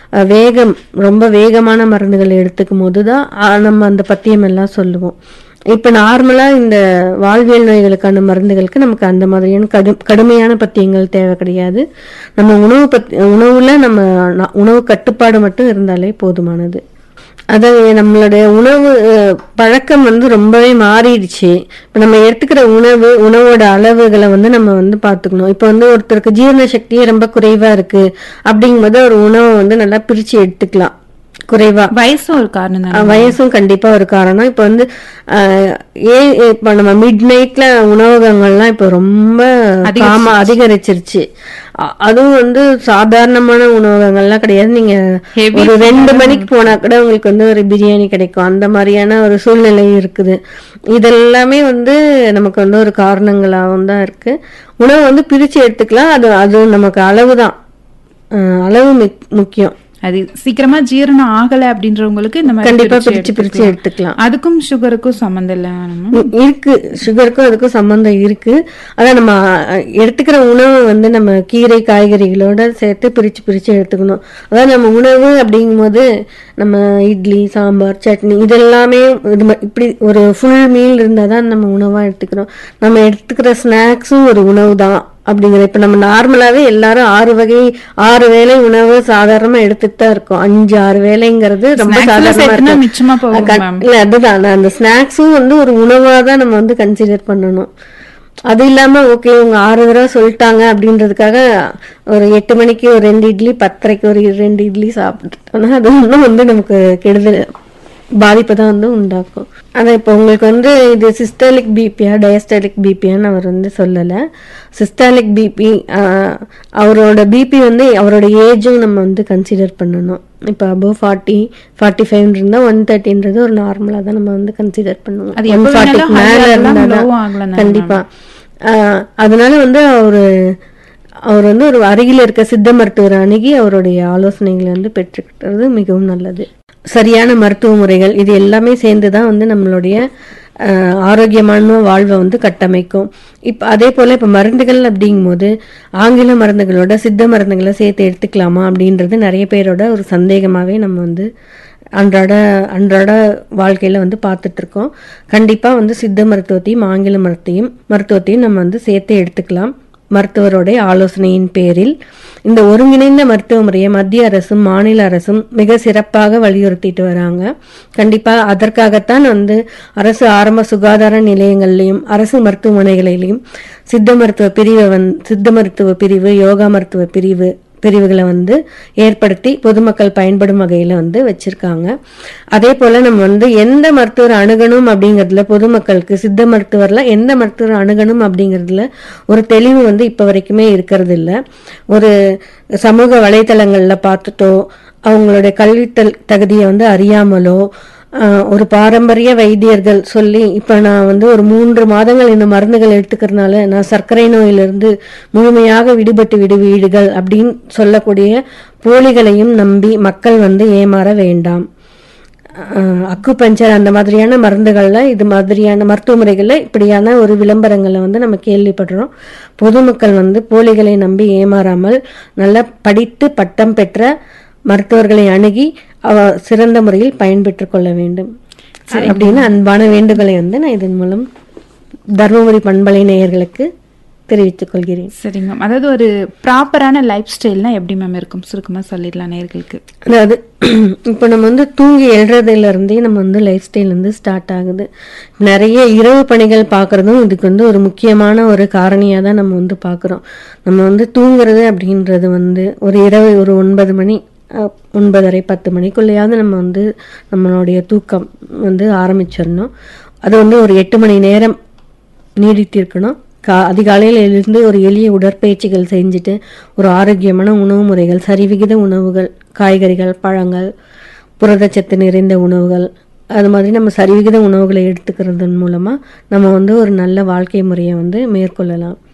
வேகம் ரொம்ப வேகமான மருந்துகள் எடுத்துக்கும் போதுதான் நம்ம அந்த பத்தியம் எல்லாம் சொல்லுவோம். இப்ப நார்மலா இந்த வாழ்வியல் நோய்களுக்கான மருந்துகளுக்கு நமக்கு அந்த மாதிரியான கடுமையான பத்தியங்கள் தேவை கிடையாது. நம்ம உணவுல நம்ம உணவு கட்டுப்பாடு மட்டும் இருந்தாலே போதுமானது. அதாவது நம்மளுடைய உணவு பழக்கம் ரொம்பவே மாறிடுச்சு. இப்ப நம்ம எடுத்துக்கிற உணவோட அளவுகளை நம்ம பாத்துக்கணும். இப்ப ஒருத்தருக்கு ஜீரண சக்தியே ரொம்ப குறைவா இருக்கு அப்படிங்கும்போது ஒரு உணவை நல்லா பிரிச்சு எடுத்துக்கலாம். குறைவா வயசும் ஒரு காரணம், வயசும் கண்டிப்பா ஒரு காரணம். இப்ப இப்ப நம்ம மிட் நைட்ல உணவகங்கள்லாம் இப்ப ரொம்ப அதிகரிச்சிருச்சு. அதுவும் சாதாரணமான உணவகங்கள்லாம் கிடையாது. நீங்க ஒரு 2 மணிக்கு போனா கூட உங்களுக்கு ஒரு பிரியாணி கிடைக்கும். அந்த மாதிரியான ஒரு சூழ்நிலை இருக்குது. இதெல்லாமே நமக்கு ஒரு காரணங்களாகவும் தான் இருக்கு. உணவு பிரிச்சு எடுத்துக்கலாம். அது நமக்கு அளவுதான், அளவு முக்கியம். அது சீக்கிரமா ஜீரணம் ஆகல அப்படின்றவங்களுக்கு இந்த மாதிரி கண்டிப்பா பிரிச்சு எடுத்துக்கலாம். அதுக்கும் சுகருக்கும் சம்பந்தம் இல்ல இருக்கு. சுகருக்கும் அதுக்கும் சம்பந்தம் இருக்கு. அதான் நம்ம எடுத்துக்கிற உணவு நம்ம கீரை காய்கறிகளோட சேர்த்து பிரிச்சு எடுத்துக்கணும். அதாவது நம்ம உணவு அப்படிங்கும் போது நம்ம இட்லி, சாம்பார், சட்னி இதெல்லாமே இப்படி ஒரு ஃபுல் மீல் இருந்தாதான் நம்ம உணவா எடுத்துக்கிறோம். நம்ம எடுத்துக்கிற ஸ்நாக்ஸும் ஒரு உணவு தான் அப்படிங்கிற. இப்ப நம்ம நார்மலாவே எல்லாரும் 6 வேளை உணவு சாதாரணமா எடுத்துட்டு தான் இருக்கோம். 5-6 வேளைங்கிறது ரொம்ப சாதாரணமா இருக்கு. அதுதான் அந்த ஸ்நாக்ஸும் ஒரு உணவா தான் நம்ம கன்சிடர் பண்ணணும். அது இல்லாம ஓகே உங்க 6 தடவை சொல்லிட்டாங்க அப்படின்றதுக்காக ஒரு 8 மணிக்கு ஒரு 2 இட்லி, 10:30க்கு ஒரு 2 இட்லி சாப்பிட்டுட்டோம்னா அது இன்னும் நமக்கு கெடுதல் பாதிப்பை தான் உண்டாக்கும். ஆனா இப்ப உங்களுக்கு இது சிஸ்டாலிக் பிபியா டயஸ்டாலிக் பிபியான்னு அவர் சொல்லல. சிஸ்டாலிக் பிபி அவரோட பிபி அவரோட ஏஜும் நம்ம கன்சிடர் பண்ணணும். இப்ப அபவ் 40-45 இருந்தா 130ன்றது ஒரு நார்மலா தான் நம்ம கன்சிடர் பண்ணுவோம். 140 மேல இருந்தா கண்டிப்பா. அதனால அவர் ஒரு அருகில இருக்க சித்த மருத்துவர் அணுகி அவருடைய ஆலோசனைகளை பெற்றுக்கிட்டது மிகவும் நல்லது. சரியான மருத்துவ முறைகள் இது எல்லாமே சேர்ந்துதான் நம்மளுடைய ஆரோக்கியமான வாழ்வை கட்டமைக்கும். இப்ப அதே போல இப்ப மருந்துகள் அப்படிங்கும் போது ஆங்கில மருந்துகளோட சித்த மருந்துகளை சேர்த்து எடுத்துக்கலாமா அப்படின்றது நிறைய பேரோட ஒரு சந்தேகமாவே நம்ம அன்றாட வாழ்க்கையில பார்த்துட்டு இருக்கோம். கண்டிப்பா சித்த மருத்துவத்தையும் ஆங்கில மருத்துவத்தையும் நம்ம சேர்த்து எடுத்துக்கலாம். மருத்துவருடைய ஆலோசனையின் பேரில் இந்த ஒருங்கிணைந்த மருத்துவ முறையை மத்திய அரசும் மாநில அரசும் மிக சிறப்பாக வலியுறுத்திட்டு வராங்க. கண்டிப்பா அதற்காகத்தான் அரசு ஆரம்ப சுகாதார நிலையங்கள்லயும் அரசு மருத்துவமனைகளிலையும் சித்த மருத்துவ பிரிவு யோகா மருத்துவ பிரிவுகளை ஏற்படுத்தி பொதுமக்கள் பயன்படும் வகையில வச்சிருக்காங்க. அதே போல நம்ம எந்த மருத்துவர் அணுகணும் அப்படிங்கறதுல பொதுமக்களுக்கு சித்த மருத்துவர்ல எந்த மருத்துவர் அணுகணும் அப்படிங்கறதுல ஒரு தெளிவு இப்ப வரைக்குமே இருக்கிறது இல்ல. ஒரு சமூக வலைதளங்கள்ல பார்த்துட்டோ அவங்களுடைய கல்வி தகுதியை அறியாமலோ ஒரு பாரம்பரிய வைத்தியர்கள் சொல்லி இப்ப நான் ஒரு 3 மாதங்கள் இந்த மருந்துகள் எடுத்துக்கிறதுனால நான் சர்க்கரை நோயிலிருந்து முழுமையாக விடுபட்டு விடுவீடுகள் அப்படின்னு சொல்லக்கூடிய போலிகளையும் நம்பி மக்கள் ஏமாற வேண்டாம். அக்குபஞ்சர் அந்த மாதிரியான மருந்துகள்ல இது மாதிரியான மருத்துவ முறைகள்ல இப்படியான ஒரு விளம்பரங்களை நம்ம கேள்விப்படுறோம். பொதுமக்கள் போலிகளை நம்பி ஏமாறாமல் நல்லா படித்து பட்டம் பெற்ற மருத்துவர்களை அணுகி சிறந்த முறையில் பயன்பெற்றுக் கொள்ள வேண்டும் அப்படின்னு அன்பான வேண்டுகோளை நான் இதன் மூலம் தர்மபுரி பண்பலை நேயர்களுக்கு தெரிவித்துக் கொள்கிறேன். சரி மேம், அதாவது ஒரு ப்ராப்பரான லைஃப் ஸ்டைல்னா எப்படி மேம் இருக்கும் சுருக்கமா சொல்லிடலாம் நேயர்களுக்கு? அதாவது இப்ப நம்ம தூங்கி எழுறதுல இருந்தே நம்ம லைஃப் ஸ்டைல் ஸ்டார்ட் ஆகுது. நிறைய இரவு பணிகள் பாக்குறதும் இதுக்கு ஒரு முக்கியமான ஒரு காரணியா தான் நம்ம பாக்குறோம். நம்ம தூங்குறது அப்படின்றது ஒரு இரவு ஒரு 9 மணி 9:30 10 மணிக்குள்ளேயாவது நம்ம நம்மளுடைய தூக்கம் ஆரம்பிச்சிடணும். அது ஒரு 8 மணி நேரம் நீடித்திருக்கணும். அதிகாலையில் எழுந்து ஒரு எளிய உடற்பயிற்சிகள் செஞ்சுட்டு ஒரு ஆரோக்கியமான உணவு முறைகள், சரிவிகித உணவுகள், காய்கறிகள், பழங்கள், புரதச்சத்து நிறைந்த உணவுகள், அது மாதிரி நம்ம சரிவிகித உணவுகளை எடுத்துக்கிறதன் மூலமா நம்ம ஒரு நல்ல வாழ்க்கை முறையை மேற்கொள்ளலாம்.